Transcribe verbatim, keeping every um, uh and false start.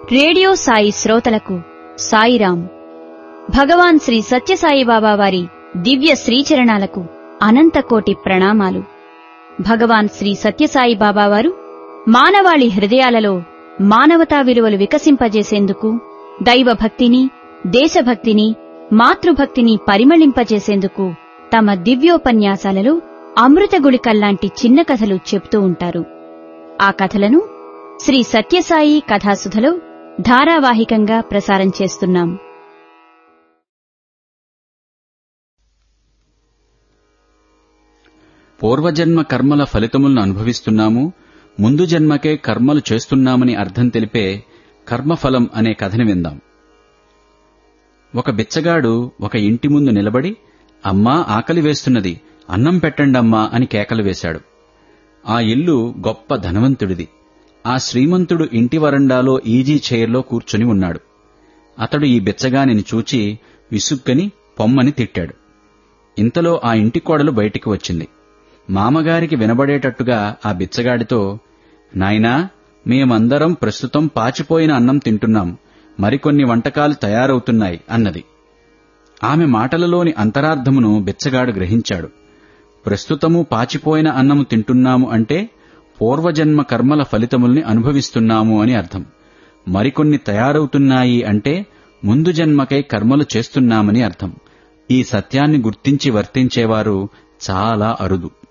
Radio Sai శ్రోతలకు సాయిరాం. భగవాన్ శ్రీ సత్యసాయిబాబా వారి దివ్య శ్రీచరణాలకు అనంతకోటి ప్రణామాలు. భగవాన్ శ్రీ సత్యసాయిబాబా వారు మానవాళి హృదయాలలో మానవతా విలువలు వికసింపజేసేందుకు, దైవభక్తిని, దేశభక్తిని, మాతృభక్తిని పరిమళింపజేసేందుకు తమ దివ్యోపన్యాసాలలో అమృతగుళికల్లాంటి చిన్న కథలు చెప్తూ ఉంటారు. ఆ కథలను శ్రీ సత్యసాయి కథాసుధలో ధారావాహికంగా ప్రసారం చేస్తున్నాం. పూర్వజన్మ కర్మల ఫలితములను అనుభవిస్తున్నాము, ముందు జన్మకే కర్మలు చేస్తున్నామని అర్థం తెలిపే కర్మఫలం అనే కథని విందాం. ఒక బిచ్చగాడు ఒక ఇంటి ముందు నిలబడి, అమ్మా ఆకలి వేస్తున్నది, అన్నం పెట్టండమ్మా అని కేకలు వేశాడు. ఆ ఇల్లు గొప్ప ధనవంతుడిది. ఆ శ్రీమంతుడు ఇంటి వరండాలో ఈజీ చైర్లో కూర్చుని ఉన్నాడు. అతడు ఈ బిచ్చగానిని చూచి విసుగ్గని పొమ్మని తిట్టాడు. ఇంతలో ఆ ఇంటి కోడలు బయటికి వచ్చింది. మామగారికి వినబడేటట్టుగా ఆ బిచ్చగాడితో, నాయనా, మేమందరం ప్రస్తుతం పాచిపోయిన అన్నం తింటున్నాం, మరికొన్ని వంటకాలు తయారవుతున్నాయి అన్నది. ఆమె మాటలలోని అంతరార్థమును బిచ్చగాడు గ్రహించాడు. ప్రస్తుతము పాచిపోయిన అన్నము తింటున్నాము అంటే పూర్వజన్మ కర్మల ఫలితముల్ని అనుభవిస్తున్నాము అని అర్థం. మరికొన్ని తయారవుతున్నాయి అంటే ముందు జన్మకై కర్మలు చేస్తున్నామని అర్థం. ఈ సత్యాన్ని గుర్తించి వర్తించేవారు చాలా అరుదు.